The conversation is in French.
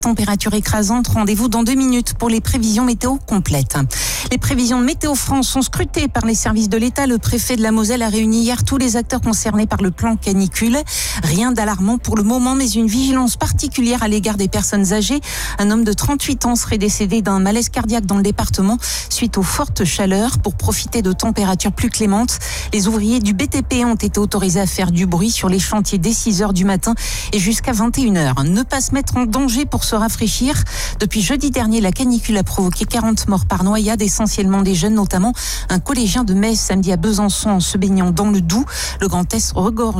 Température écrasante, rendez-vous dans 2 minutes pour les prévisions météo complètes. Les prévisions de Météo France sont scrutées par les services de l'État. Le préfet de la Moselle a réuni hier tous les acteurs concernés par le plan canicule. Rien d'alarmant pour le moment, mais une vigilance particulière à l'égard des personnes âgées. Un homme de 38 ans serait décédé d'un malaise cardiaque dans le département suite aux fortes chaleurs. Pour profiter de températures plus clémentes, les ouvriers du BTP ont été autorisés à faire du bruit sur les chantiers dès 6h du matin et jusqu'à 21h. Ne pas se mettre en danger pour se rafraîchir. Depuis jeudi dernier, la canicule a provoqué 40 morts par noyade, essentiellement des jeunes, notamment un collégien de Metz samedi à Besançon en se baignant dans le Doubs. Le Grand Est regorge